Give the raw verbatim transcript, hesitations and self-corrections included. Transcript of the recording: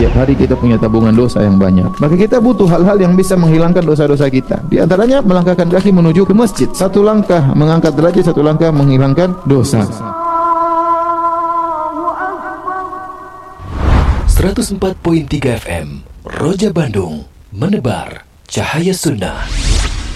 Setiap hari kita punya tabungan dosa yang banyak. Maka kita butuh hal-hal yang bisa menghilangkan dosa-dosa kita. Di antaranya melangkahkan kaki menuju ke masjid. Satu langkah mengangkat derajat, satu langkah menghilangkan dosa. seratus empat koma tiga F M Roja Bandung, menebar cahaya sunnah.